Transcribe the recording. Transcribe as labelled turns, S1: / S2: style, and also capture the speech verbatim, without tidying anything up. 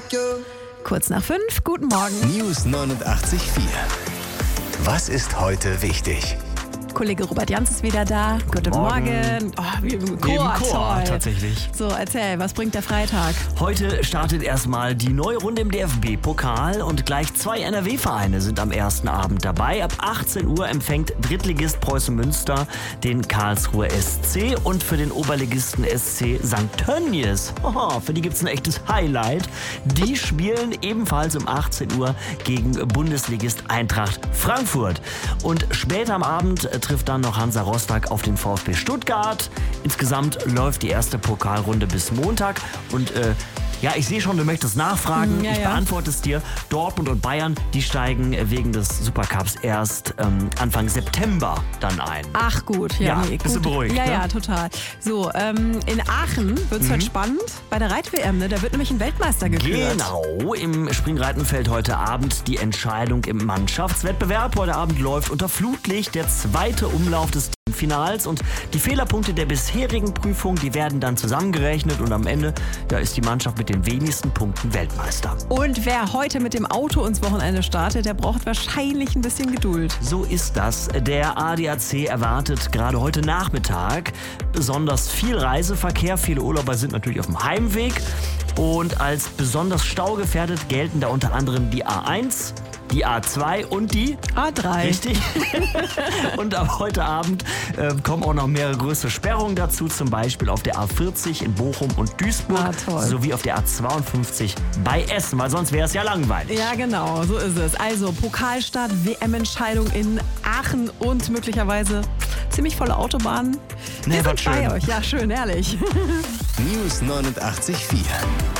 S1: Kurz nach fünf, guten Morgen.
S2: News neunundachtzig Komma vier. Was ist heute wichtig?
S1: Kollege Robert Jans ist wieder da. Guten Morgen.
S3: Morgen.
S1: Oh, wie im
S3: Wie im
S1: Chor,
S3: Chor,
S1: toll.
S3: tatsächlich.
S1: So, erzähl, was bringt der Freitag?
S3: Heute startet erstmal die neue Runde im D F B-Pokal und gleich zwei N R W-Vereine sind am ersten Abend dabei. Ab achtzehn Uhr empfängt Drittligist Preußen Münster den Karlsruher S C und für den Oberligisten S C Sankt Tönnies. Haha, für die gibt's ein echtes Highlight. Die spielen ebenfalls um achtzehn Uhr gegen Bundesligist Eintracht Frankfurt. Und später am Abend äh, trifft dann noch Hansa Rostock auf den VfB Stuttgart. Insgesamt läuft die erste Pokalrunde bis Montag und äh, ja, ich sehe schon, du möchtest nachfragen.
S1: Mm, ja,
S3: ich
S1: ja.
S3: beantworte es dir. Dortmund und Bayern, die steigen wegen des Supercups erst ähm, Anfang September dann ein.
S1: Ach gut, ja,
S3: Ja,
S1: nee,
S3: bist du
S1: gut.
S3: beruhigt,
S1: Ja,
S3: ne?
S1: ja, total. So, ähm, in Aachen wird es
S3: Mhm.
S1: heute spannend bei der Reit-W M, ne? Da wird nämlich ein Weltmeister gekürt.
S3: Genau, im Springreiten fällt heute Abend die Entscheidung im Mannschaftswettbewerb. Heute Abend läuft unter Flutlicht der zweite Umlauf des Finals und die Fehlerpunkte der bisherigen Prüfung, die werden dann zusammengerechnet und am Ende ja, ist die Mannschaft mit den wenigsten Punkten Weltmeister.
S1: Und wer heute mit dem Auto ins Wochenende startet, der braucht wahrscheinlich ein bisschen Geduld.
S3: So ist das. Der A D A C erwartet gerade heute Nachmittag besonders viel Reiseverkehr. Viele Urlauber sind natürlich auf dem Heimweg und als besonders staugefährdet gelten da unter anderem die A eins, die A zwei und die
S1: A drei.
S3: Richtig. Und ab heute Abend äh, kommen auch noch mehrere größere Sperrungen dazu, zum Beispiel auf der A vierzig in Bochum und Duisburg
S1: Ah, toll.
S3: sowie auf der A zweiundfünfzig bei Essen, weil sonst wäre es ja langweilig.
S1: Ja, genau, so ist es. Also Pokalstart, W M-Entscheidung in Aachen und möglicherweise ziemlich volle Autobahnen.
S3: Nee,
S1: Wir
S3: wird
S1: sind bei
S3: schön.
S1: euch. Ja, schön, ehrlich.
S2: News neunundachtzig Komma vier.